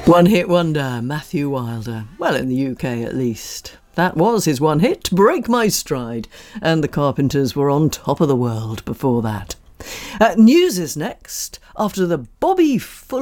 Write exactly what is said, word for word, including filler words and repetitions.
One hit wonder, Matthew Wilder. Well, in the U K at least. That was his one hit, Break My Stride. And the Carpenters were on top of the world before that. Uh, news is next, after the Bobby Fuller